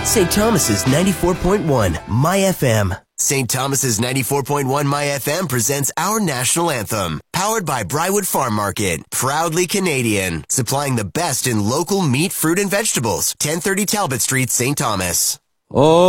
St. Thomas's 94.1 My FM. St. Thomas's 94.1 My FM presents our national anthem. Powered by Brywood Farm Market. Proudly Canadian. Supplying the best in local meat, fruit, and vegetables. 1030 Talbot Street, St. Thomas. Oh.